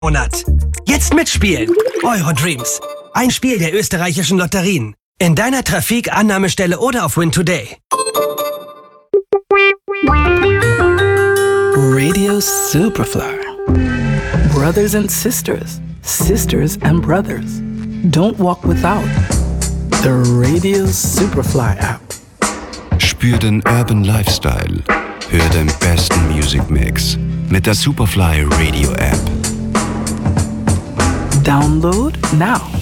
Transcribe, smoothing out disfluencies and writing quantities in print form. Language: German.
Monat. Jetzt mitspielen. Eurodreams. Ein Spiel der österreichischen Lotterien. In deiner Trafik, Annahmestelle oder auf Win Today. Radio Superfly. Brothers and sisters. Sisters and brothers. Don't walk without. The Radio Superfly app. Spür den Urban Lifestyle. Hör den besten Music Mix mit der Superfly Radio App. Download now.